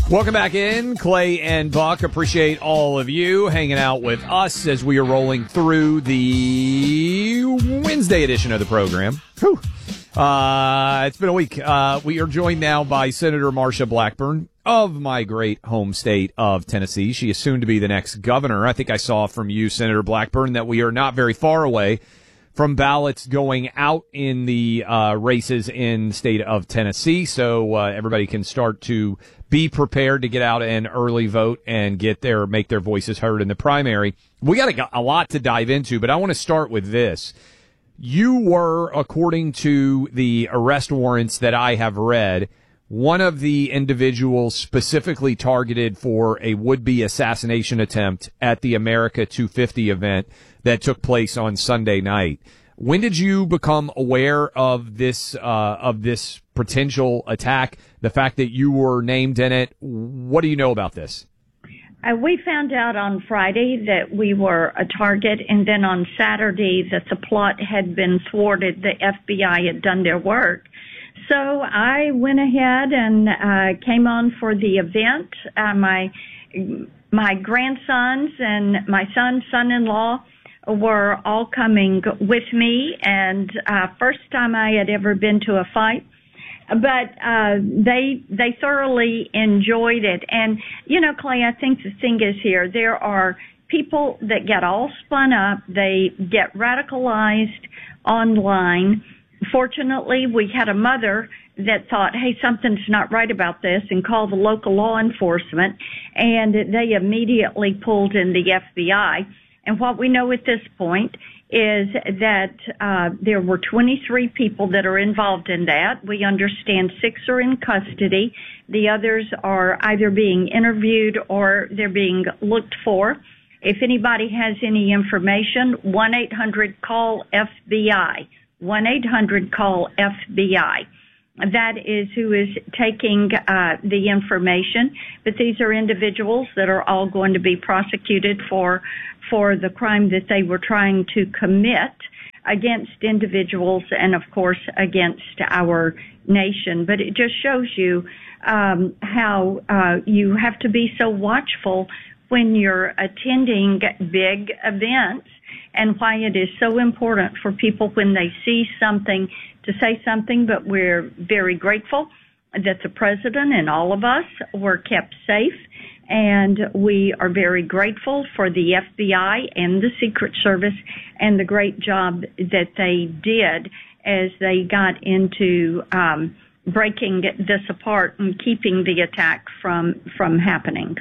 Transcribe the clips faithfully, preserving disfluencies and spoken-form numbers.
Welcome back in, Clay and Buck. Appreciate all of you hanging out with us as we are rolling through the Wednesday edition of the program. Whew. Uh, it's been a week. Uh, we are joined now by Senator Marsha Blackburn of my great home state of Tennessee. She is soon to be the next governor. I think I saw from you, Senator Blackburn, that we are not very far away from ballots going out in the uh, races in the state of Tennessee. So uh, everybody can start to be prepared to get out and early vote and get their make their voices heard in the primary. We got a, a lot to dive into, but I want to start with this. You were, according to the arrest warrants that I have read, one of the individuals specifically targeted for a would-be assassination attempt at the America two fifty event that took place on Sunday night. When did you become aware of this uh, of this potential attack? The fact that you were named in it. What do you know about this? Uh, we found out on Friday that we were a target, and then on Saturday that the plot had been thwarted. The F B I had done their work. So I went ahead and uh, came on for the event. Uh, my my grandsons and my son's son-in-law were all coming with me, and uh, first time I had ever been to a fight. But uh, they they thoroughly enjoyed it. And, you know, Clay, I think the thing is here, there are people that get all spun up. They get radicalized online. Fortunately, we had a mother that thought, hey, something's not right about this, and called the local law enforcement, and they immediately pulled in the F B I. And what we know at this point is that uh there were twenty-three people that are involved in that. We understand six are in custody. The others are either being interviewed or they're being looked for. If anybody has any information, one eight hundred call F B I. one eight hundred call F B I. That is who is taking uh the information. But these are individuals that are all going to be prosecuted for for the crime that they were trying to commit against individuals and, of course, against our nation. But it just shows you um how uh you have to be so watchful when you're attending big events, and why it is so important for people when they see something to say something. But we're very grateful that the president and all of us were kept safe, and we are very grateful for the F B I and the Secret Service and the great job that they did as they got into um, breaking this apart and keeping the attack from from happening.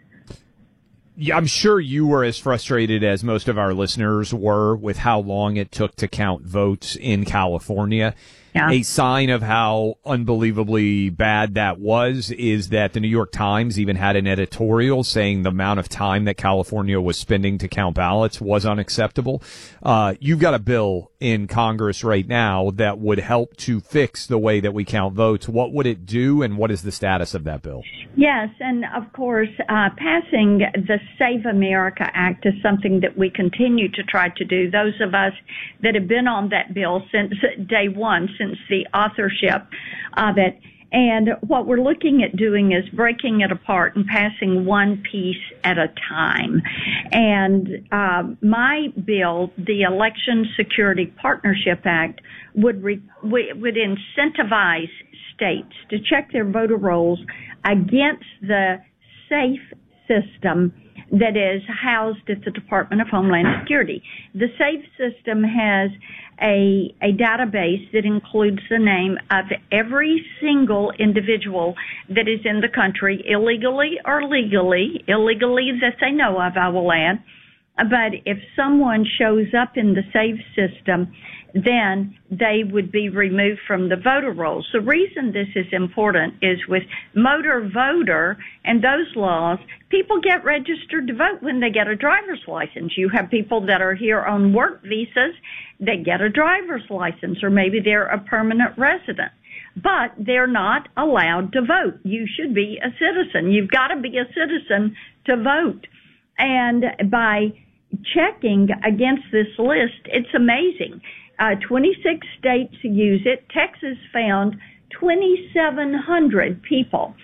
Yeah, I'm sure you were as frustrated as most of our listeners were with how long it took to count votes in California. Yeah. A sign of how unbelievably bad that was is that the New York Times even had an editorial saying the amount of time that California was spending to count ballots was unacceptable. Uh, you've got a bill in Congress right now that would help to fix the way that we count votes. What would it do, and what is the status of that bill? Yes, and of course, uh, passing the Save America Act is something that we continue to try to do. Those of us that have been on that bill since day one, since the authorship of it. And what we're looking at doing is breaking it apart and passing one piece at a time. And uh, my bill, the Election Security Partnership Act, would re- would incentivize states to check their voter rolls against the SAFE system that is housed at the Department of Homeland Security. The SAFE system has a, a database that includes the name of every single individual that is in the country, illegally or legally, illegally that they know of, I will add. But if someone shows up in the SAFE system, then they would be removed from the voter rolls. The reason this is important is with motor voter and those laws, people get registered to vote when they get a driver's license. You have people that are here on work visas that get a driver's license, or maybe they're a permanent resident. But they're not allowed to vote. You should be a citizen. You've got to be a citizen to vote. And by checking against this list, it's amazing. Uh, twenty-six states use it. Texas found twenty-seven hundred people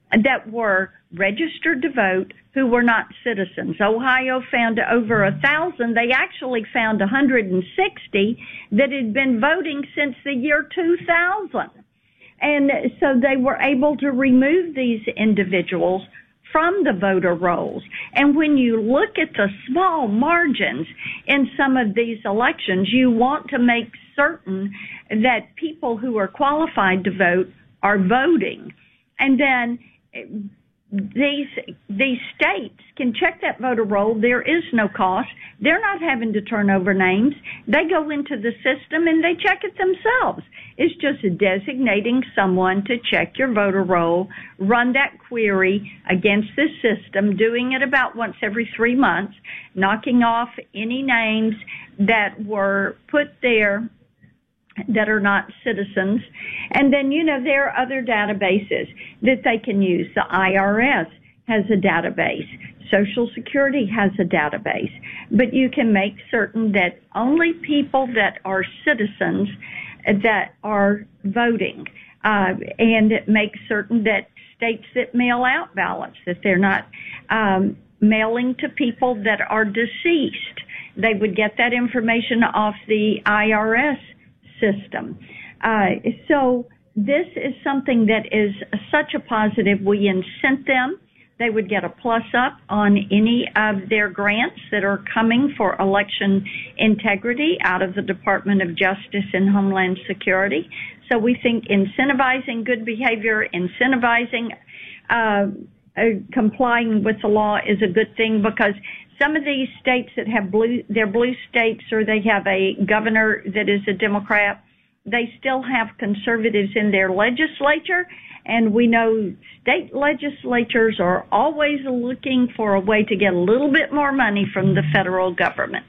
that were registered to vote who were not citizens. Ohio found over a thousand. They actually found one hundred sixty that had been voting since the year two thousand. And so they were able to remove these individuals from the voter rolls. And when you look at the small margins in some of these elections, you want to make certain that people who are qualified to vote are voting. And then these these states can check that voter roll. There is no cost. They're not having to turn over names. They go into the system and they check it themselves. It's just designating someone to check your voter roll, run that query against the system, doing it about once every three months, knocking off any names that were put there that are not citizens. And then, you know, there are other databases that they can use. The I R S has a database. Social Security has a database. But you can make certain that only people that are citizens that are voting, uh, and make certain that states that mail out ballots, that they're not um, mailing to people that are deceased. They would get that information off the I R S system. Uh, so this is something that is such a positive. We incent them. They would get a plus up on any of their grants that are coming for election integrity out of the Department of Justice and Homeland Security. So we think incentivizing good behavior, incentivizing uh, uh, complying with the law is a good thing, because some of these states that have blue, they're blue states, or they have a governor that is a Democrat, they still have conservatives in their legislature. And we know state legislatures are always looking for a way to get a little bit more money from the federal government.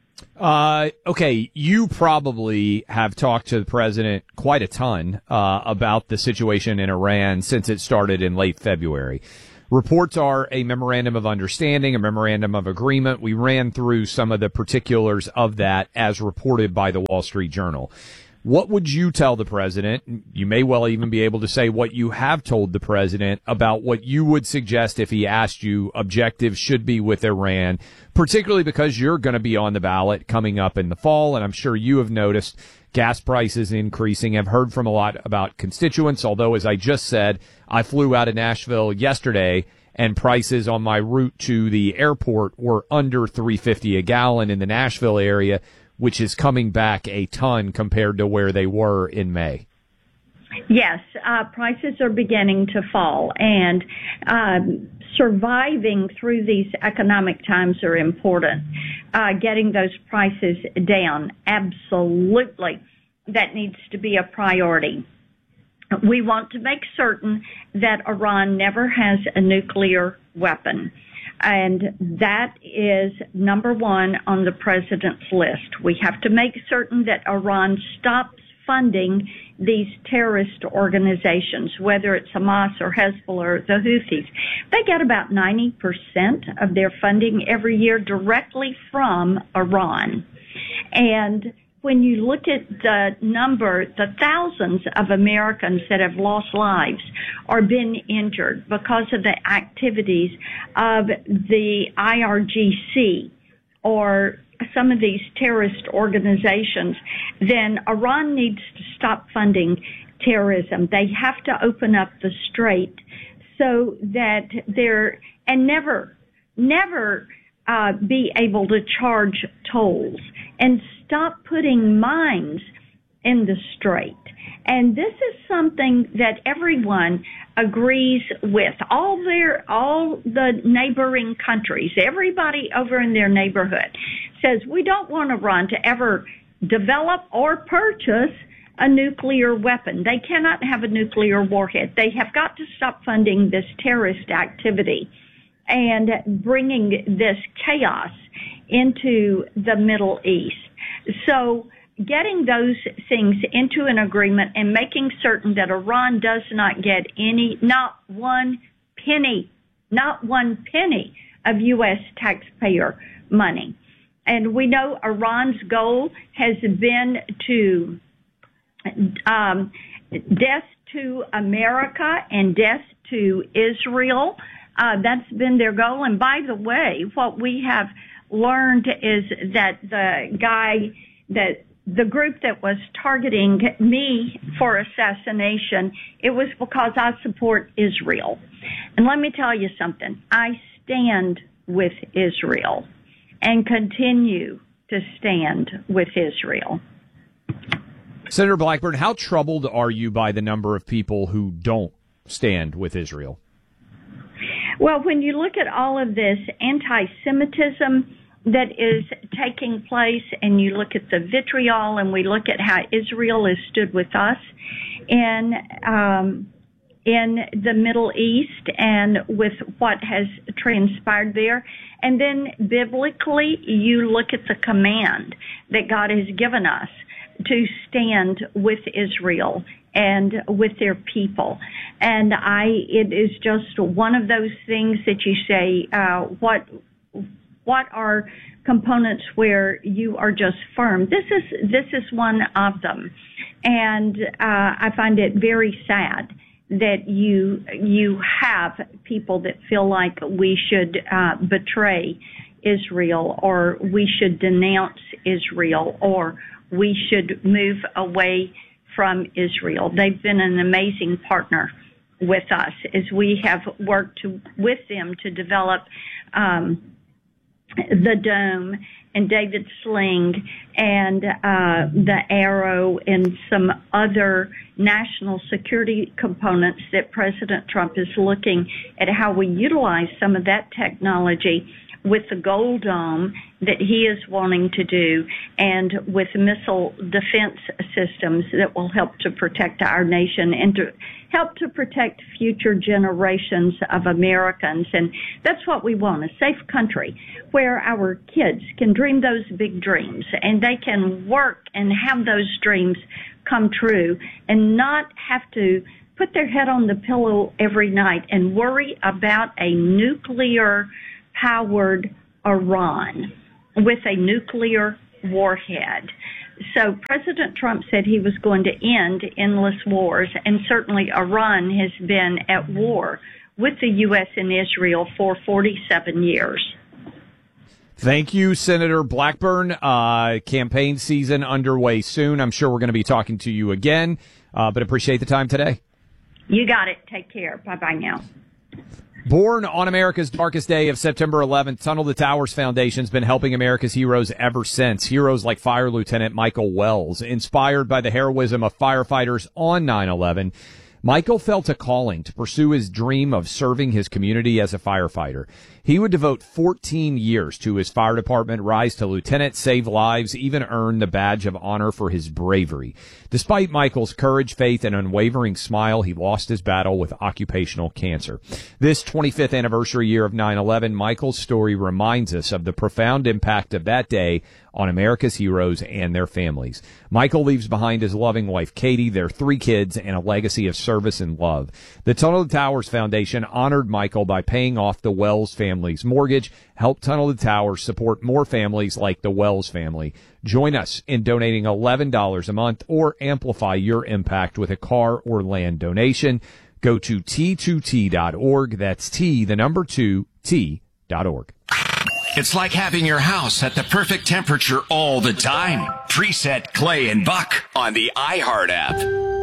Uh, okay, you probably have talked to the president quite a ton uh, about the situation in Iran since it started in late February. Reports are a memorandum of understanding, a memorandum of agreement. We ran through some of the particulars of that as reported by the Wall Street Journal. What would you tell the president? You may well even be able to say what you have told the president about what you would suggest if he asked you objectives should be with Iran, particularly because you're going to be on the ballot coming up in the fall. And I'm sure you have noticed gas prices increasing. I've heard from a lot about constituents, although, as I just said, I flew out of Nashville yesterday and prices on my route to the airport were under three fifty a gallon in the Nashville area, which is coming back a ton compared to where they were in May. Yes, uh, prices are beginning to fall, and um, surviving through these economic times are important. Uh, getting those prices down, absolutely, that needs to be a priority. We want to make certain that Iran never has a nuclear weapon. And that is number one on the president's list. We have to make certain that Iran stops funding these terrorist organizations, whether it's Hamas or Hezbollah or the Houthis. They get about ninety percent of their funding every year directly from Iran. And when you look at the number, the thousands of Americans that have lost lives or been injured because of the activities of the I R G C or some of these terrorist organizations, then Iran needs to stop funding terrorism. They have to open up the strait so that they're, and never, never uh, be able to charge tolls, and stop putting mines in the strait. And this is something that everyone agrees with. All their, all the neighboring countries, everybody over in their neighborhood says we don't want Iran to ever develop or purchase a nuclear weapon. They cannot have a nuclear warhead. They have got to stop funding this terrorist activity and bringing this chaos into the Middle East. So getting those things into an agreement and making certain that Iran does not get any, not one penny, not one penny of U S taxpayer money. And we know Iran's goal has been to um, death to America and death to Israel. Uh, that's been their goal. And by the way, what we have learned is that the guy that the group that was targeting me for assassination, it was because I support Israel. And let me tell you something. I stand with Israel and continue to stand with Israel. Senator Blackburn, how troubled are you by the number of people who don't stand with Israel? Well, when you look at all of this anti-Semitism that is taking place, and you look at the vitriol, and we look at how Israel has stood with us in um, in the Middle East and with what has transpired there, and then biblically you look at the command that God has given us to stand with Israel and with their people. And I, it is just one of those things that you say, uh, what What are components where you are just firm? This is this is one of them, and uh, I find it very sad that you you have people that feel like we should uh, betray Israel, or we should denounce Israel, or we should move away from Israel. They've been an amazing partner with us as we have worked to, with them to develop um, the Dome and David Sling and uh, the Arrow and some other national security components that President Trump is looking at how we utilize some of that technology with the Gold Dome that he is wanting to do, and with missile defense systems that will help to protect our nation and to help to protect future generations of Americans. And that's what we want, a safe country where our kids can dream those big dreams and they can work and have those dreams come true and not have to put their head on the pillow every night and worry about a nuclear powered Iran with a nuclear warhead. So President Trump said he was going to end endless wars, and certainly Iran has been at war with the U S and Israel for forty-seven years. Thank you, Senator Blackburn. Uh, campaign season underway soon. I'm sure we're going to be talking to you again, uh, but appreciate the time today. You got it. Take care. Bye-bye now. Born on America's darkest day of September eleventh, Tunnel to Towers Foundation has been helping America's heroes ever since. Heroes like Fire Lieutenant Michael Wells. Inspired by the heroism of firefighters on nine eleven, Michael felt a calling to pursue his dream of serving his community as a firefighter. He would devote fourteen years to his fire department, rise to lieutenant, save lives, even earn the badge of honor for his bravery. Despite Michael's courage, faith, and unwavering smile, he lost his battle with occupational cancer. This twenty-fifth anniversary year of nine eleven, Michael's story reminds us of the profound impact of that day on America's heroes and their families. Michael leaves behind his loving wife, Katie, their three kids, and a legacy of service and love. The Tunnel to Towers Foundation honored Michael by paying off the Wells family's mortgage, help Tunnel to Towers support more families like the Wells family. Join us in donating eleven dollars a month or amplify your impact with a car or land donation. Go to T two T dot org. That's T, the number two, T dot org. It's like having your house at the perfect temperature all the time. Preset Clay and Buck on the iHeart app.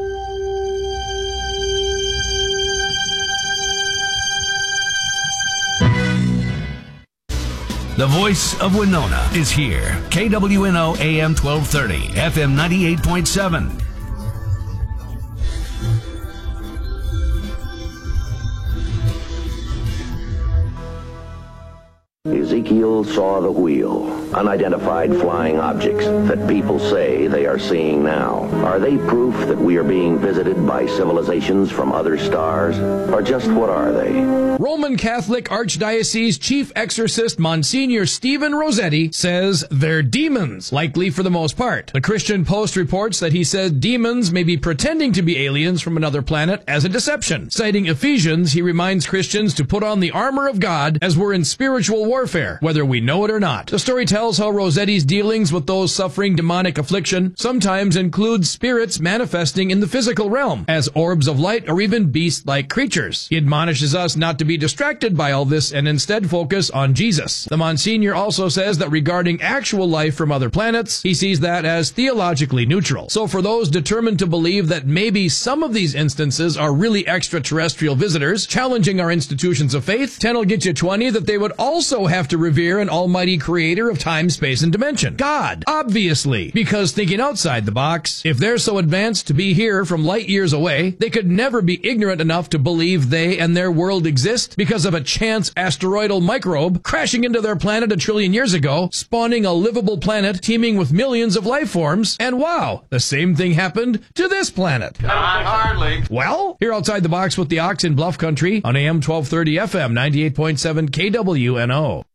The voice of Winona is here. K W N O A M twelve thirty, F M ninety-eight point seven. Ezekiel saw the wheel, unidentified flying objects that people say they are seeing now. Are they proof that we are being visited by civilizations from other stars? Or just what are they? Roman Catholic Archdiocese Chief Exorcist Monsignor Stephen Rossetti says they're demons, likely for the most part. The Christian Post reports that he says demons may be pretending to be aliens from another planet as a deception. Citing Ephesians, he reminds Christians to put on the armor of God as we're in spiritual warfare, whether we know it or not. The story tells how Rossetti's dealings with those suffering demonic affliction sometimes include spirits manifesting in the physical realm as orbs of light or even beast-like creatures. He admonishes us not to be distracted by all this and instead focus on Jesus. The Monsignor also says that regarding actual life from other planets, he sees that as theologically neutral. So for those determined to believe that maybe some of these instances are really extraterrestrial visitors challenging our institutions of faith, ten will get you twenty that they would also have to revere an almighty creator of time, space, and dimension. God, obviously, because thinking outside the box, if they're so advanced to be here from light years away, they could never be ignorant enough to believe they and their world exist because of a chance asteroidal microbe crashing into their planet a trillion years ago, spawning a livable planet teeming with millions of life forms, and wow, the same thing happened to this planet. Not hardly. Well, here outside the box with the Ox in Bluff Country on A M twelve thirty F M ninety-eight point seven K W N O.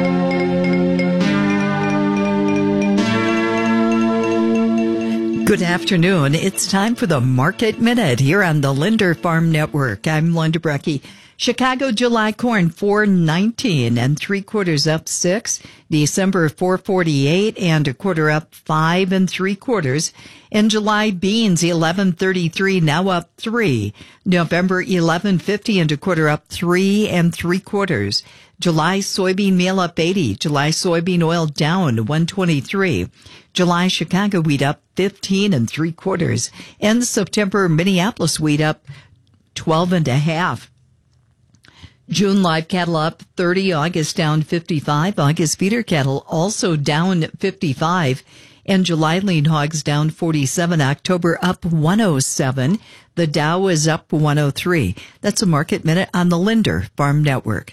Good afternoon. It's time for the Market Minute here on the Linder Farm Network. I'm Linda Brecky. Chicago July corn four nineteen and three quarters up six. December four forty-eight and a quarter up five and three quarters. And July beans eleven thirty-three now up three. November eleven fifty and a quarter up three and three quarters. July soybean meal up eighty. July soybean oil down one twenty-three. July Chicago wheat up fifteen and three quarters. And September Minneapolis wheat up twelve and a half. June live cattle up thirty, August down fifty-five, August feeder cattle also down fifty-five, and July lean hogs down forty-seven, October up one oh seven, the Dow is up one oh three. That's a Market Minute on the Linder Farm Network.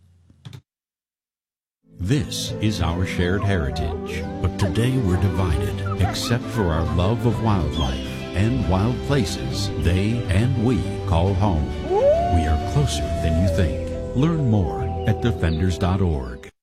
This is our shared heritage, but today we're divided, except for our love of wildlife and wild places they and we call home. We are closer than you think. Learn more at defenders dot org.